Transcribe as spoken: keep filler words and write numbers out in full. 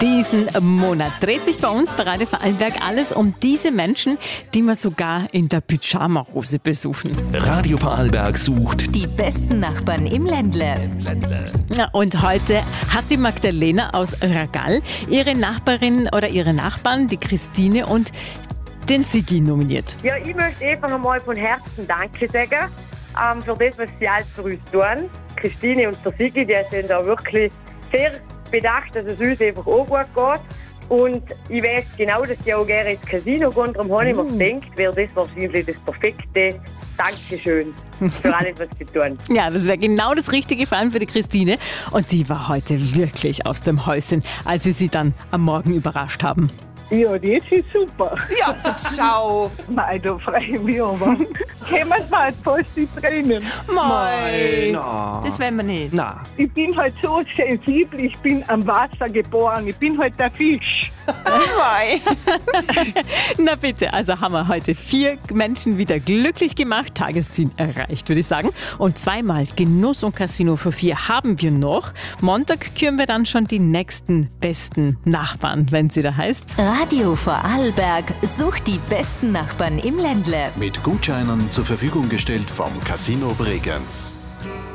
Diesen Monat dreht sich bei uns bei Radio Vorarlberg alles um diese Menschen, die wir sogar in der Pyjama-Hose besuchen. Radio Vorarlberg sucht die besten Nachbarn im Ländle. Ja, und heute hat die Magdalena aus Ragall ihre Nachbarin oder ihre Nachbarn, die Christine und den Sigi, nominiert. Ja, ich möchte einfach einmal von Herzen Danke sagen ähm, für das, was sie alles für uns tun. Christine und der Sigi, die sind da wirklich sehr bedacht, dass es uns einfach auch gut geht. Und ich weiß genau, dass die auch gerne ins Casino gehen. Darum habe ich mir gedacht, wäre das wahrscheinlich das perfekte Dankeschön für alles, was sie tun. Ja, das wäre genau das Richtige, vor allem für die Christine. Und die war heute wirklich aus dem Häuschen, als wir sie dann am Morgen überrascht haben. Ja, das ist super. Ja, schau. Nein, da freue ich mich aber. Kommen Sie mal fast die Tränen. Mei. Na. Das wollen wir nicht. Na. Ich bin halt so sensibel, ich bin am Wasser geboren, ich bin halt der Fisch. Mei. Na bitte, also haben wir heute vier Menschen wieder glücklich gemacht. Tagesziel erreicht, würde ich sagen. Und zweimal Genuss und Casino für vier haben wir noch. Montag küren wir dann schon die nächsten besten Nachbarn, wenn sie da heißt. Radio Vorarlberg sucht die besten Nachbarn im Ländle. Mit Gutscheinen zur Verfügung gestellt vom Casino Bregenz.